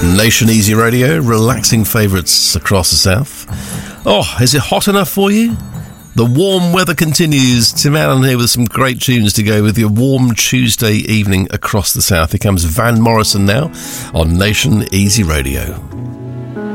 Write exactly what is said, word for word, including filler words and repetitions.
Nation Easy Radio, relaxing favourites across the south. Oh, is it hot enough for you? The warm weather continues. Tim Allen here with some great tunes to go with your warm Tuesday evening across the south. Here comes Van Morrison now on Nation Easy Radio.